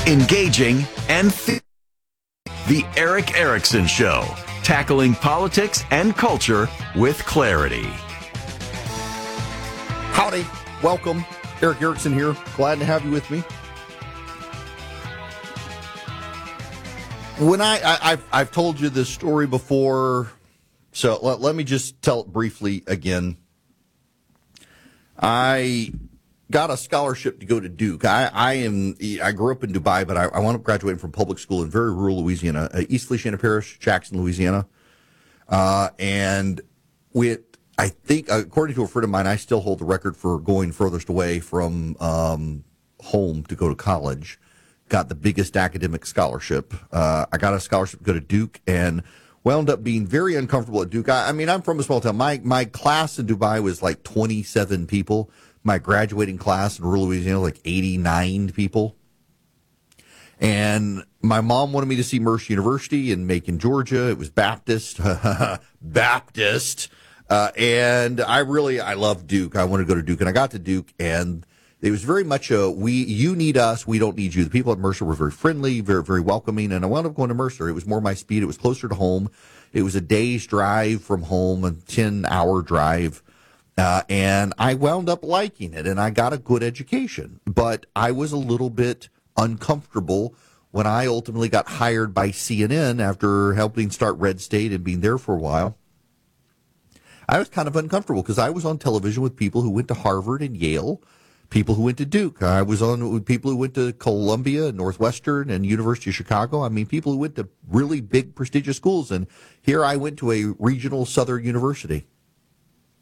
engaging, and The Erick Erickson Show, tackling politics and culture with clarity. Howdy, welcome. Erick Erickson here. Glad to have you with me. When I've told you this story before, so let me just tell it briefly again. I got a scholarship to go to Duke. I grew up in Dubai, but I wound up graduating from public school in very rural Louisiana, East Feliciana Parish, Jackson, Louisiana. And I think, according to a friend of mine, I still hold the record for going furthest away from home to go to college. Got the biggest academic scholarship. I got a scholarship to go to Duke and wound up being very uncomfortable at Duke. I mean, I'm from a small town. My class in Dubai was like 27 people. My graduating class in rural Louisiana, like 89 people. And my mom wanted me to see Mercer University in Macon, Georgia. It was Baptist. Baptist. And I loved Duke. I wanted to go to Duke. And I got to Duke, and it was very much you need us, we don't need you. The people at Mercer were very friendly, very, very welcoming. And I wound up going to Mercer. It was more my speed. It was closer to home. It was a day's drive from home, a 10-hour drive. And I wound up liking it, and I got a good education. But I was a little bit uncomfortable when I ultimately got hired by CNN after helping start Red State and being there for a while. I was kind of uncomfortable because I was on television with people who went to Harvard and Yale, people who went to Duke. I was on with people who went to Columbia, Northwestern, and University of Chicago. I mean, people who went to really big, prestigious schools. And here I went to a regional southern university.